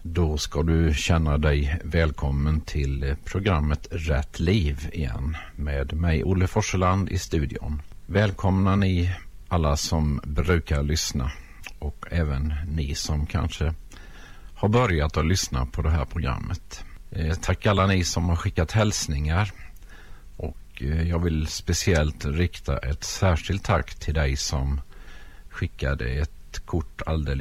Då ska du känna dig välkommen till programmet Rätt liv igen med mig Olle Forseland i studion. Välkomna ni alla som brukar lyssna och även ni som kanske har börjat att lyssna på det här programmet. Tack alla ni som har skickat hälsningar och jag vill speciellt rikta ett särskilt tack till dig som skickade ett kort alldeles